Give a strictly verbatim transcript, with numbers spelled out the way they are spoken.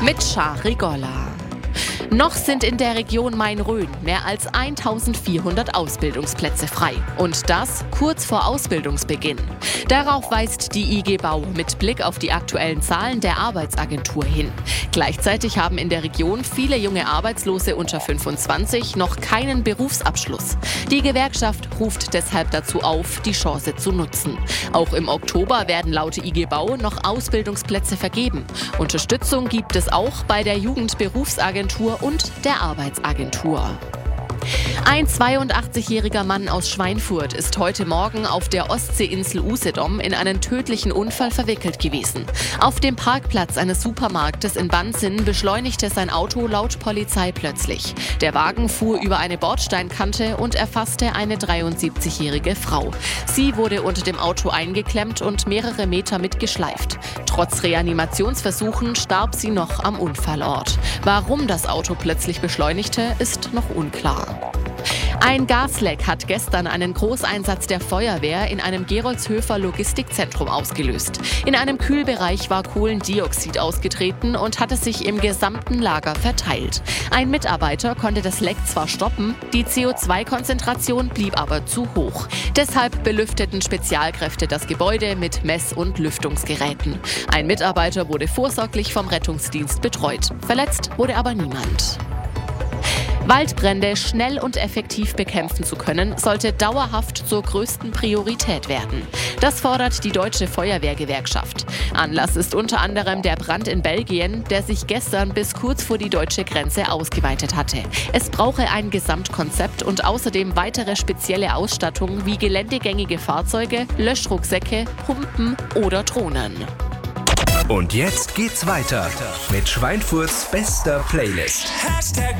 mit Schah-Rigolla. Noch sind in der Region Main-Rhön mehr als eintausendvierhundert Ausbildungsplätze frei. Und das kurz vor Ausbildungsbeginn. Darauf weist die I G Bau mit Blick auf die aktuellen Zahlen der Arbeitsagentur hin. Gleichzeitig haben in der Region viele junge Arbeitslose unter fünfundzwanzig noch keinen Berufsabschluss. Die Gewerkschaft ruft deshalb dazu auf, die Chance zu nutzen. Auch im Oktober werden laut I G Bau noch Ausbildungsplätze vergeben. Unterstützung gibt es auch bei der Jugendberufsagentur und der Arbeitsagentur. Ein zweiundachtzigjähriger Mann aus Schweinfurt ist heute Morgen auf der Ostseeinsel Usedom in einen tödlichen Unfall verwickelt gewesen. Auf dem Parkplatz eines Supermarktes in Banzin beschleunigte sein Auto laut Polizei plötzlich. Der Wagen fuhr über eine Bordsteinkante und erfasste eine dreiundsiebzigjährige Frau. Sie wurde unter dem Auto eingeklemmt und mehrere Meter mitgeschleift. Trotz Reanimationsversuchen starb sie noch am Unfallort. Warum das Auto plötzlich beschleunigte, ist noch unklar. Ein Gasleck hat gestern einen Großeinsatz der Feuerwehr in einem Geroldshöfer Logistikzentrum ausgelöst. In einem Kühlbereich war Kohlendioxid ausgetreten und hatte sich im gesamten Lager verteilt. Ein Mitarbeiter konnte das Leck zwar stoppen, die C O zwei Konzentration blieb aber zu hoch. Deshalb belüfteten Spezialkräfte das Gebäude mit Mess- und Lüftungsgeräten. Ein Mitarbeiter wurde vorsorglich vom Rettungsdienst betreut. Verletzt wurde aber niemand. Waldbrände schnell und effektiv bekämpfen zu können, sollte dauerhaft zur größten Priorität werden. Das fordert die Deutsche Feuerwehrgewerkschaft. Anlass ist unter anderem der Brand in Belgien, der sich gestern bis kurz vor die deutsche Grenze ausgeweitet hatte. Es brauche ein Gesamtkonzept und außerdem weitere spezielle Ausstattung wie geländegängige Fahrzeuge, Löschrucksäcke, Pumpen oder Drohnen. Und jetzt geht's weiter mit Schweinfurts bester Playlist.